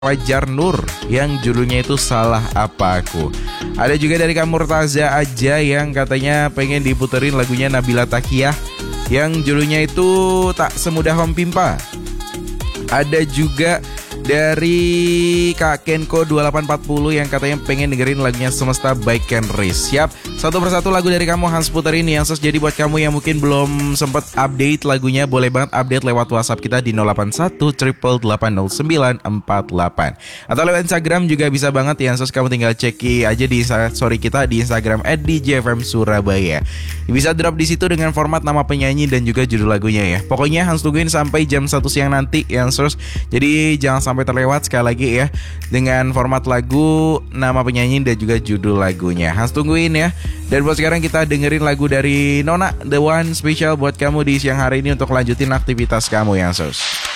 Fajar Nur yang judulnya itu Salah Apa Aku. Ada juga dari Kak Murtaza aja yang katanya pengen diputerin lagunya Nabila Takiyah yang judulnya itu Tak Semudah Om Pimpa. Ada juga dari Kak Kenko 2840 yang katanya pengen dengerin lagunya Semesta by Ken Riz. Siap, satu persatu lagu dari kamu Hans puterin yang jadi buat kamu yang mungkin belum sempat update lagunya, boleh banget update lewat WhatsApp kita di 081 888 0948 atau lewat Instagram juga bisa banget ya. Kamu tinggal ceki aja di story kita di Instagram @djfmsurabaya. Bisa drop di situ dengan format nama penyanyi dan juga judul lagunya ya. Pokoknya Hans tungguin sampai jam 1 siang nanti ya. Jadi jangan sampai terlewat sekali lagi ya dengan format lagu, nama penyanyi dan juga judul lagunya. Hans tungguin ya. Dan buat sekarang kita dengerin lagu dari Nona The One spesial buat kamu di siang hari ini untuk lanjutin aktivitas kamu yang sus.